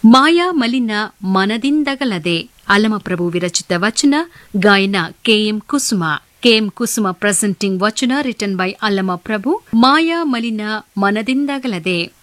ಮಾಯಾ ಮಲಿನ ಮನದಿಂದಗಲದೆ ಅಲ್ಲಮಪ್ರಭು ವಿರಚಿತ ವಚನ, ಗಾಯನ ಕೆಎಂ ಕುಸುಮ. ಕೆಎಂ ಕುಸುಮ ಪ್ರೆಸೆಂಟಿಂಗ್ ವಚನ ರಿಟನ್ ಬೈ ಅಲ್ಲಮಪ್ರಭು. ಮಾಯಾ ಮಲಿನ ಮನದಿಂದಗಲದೆ.